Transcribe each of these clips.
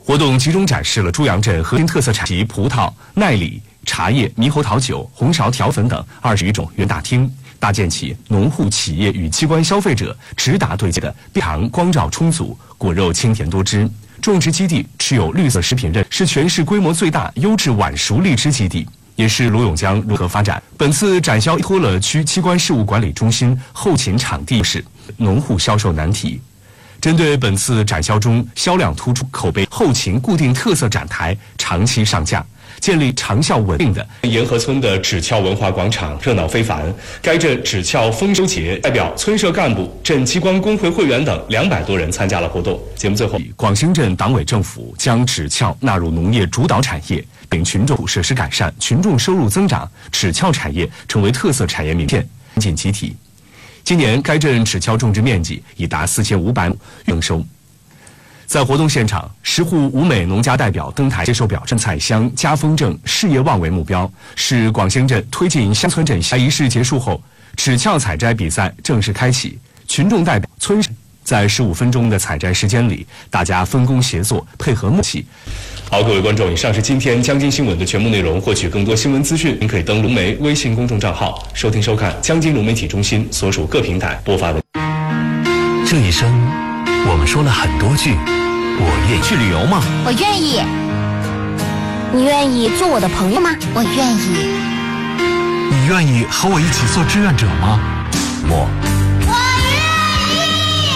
活动集中展示了朱阳镇核心特色产及葡萄、耐李、茶叶、猕猴桃酒、红苕条粉等20余种原大厅，搭建起农户、企业与机关消费者直达对接的糖光照充足、果肉清甜多汁。种植基地持有绿色食品认，是全市规模最大优质晚熟荔枝基地，也是罗永江如何发展。本次展销依托了区机关事务管理中心后勤场地是农户销售难题。针对本次展销中销量突出、口碑后勤固定特色展台长期上架，建立长效稳定的沿河村的纸壳文化广场热闹非凡。该镇纸壳丰收节，代表村社干部、镇机关工会会员等200多人参加了活动。节目最后，广兴镇党委政府将纸壳纳入农业主导产业，并群众设施改善，群众收入增长，纸壳产业成为特色产业名片，进集体。今年该镇纸壳种植面积已达4500亩，丰收。在活动现场，10户5美农家代表登台接受表彰，采乡家风正、事业旺为目标，是广兴镇推进乡村振兴。仪式结束后，纸壳采摘比赛正式开启，群众代表村在15分钟的采摘时间里，大家分工协作，配合默契。好，各位观众，以上是今天江津新闻的全部内容。获取更多新闻资讯，您可以登录龙媒微信公众账号，收听收看江津龙媒体中心所属各平台播发的。 这一生，我们说了很多句我愿意去旅游吗？ 我愿意。你愿意做我的朋友吗？我愿意。 你愿意和我一起做志愿者吗？ 我愿意。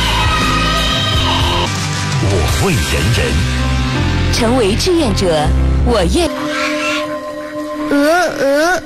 我为人人。 成为志愿者，我愿。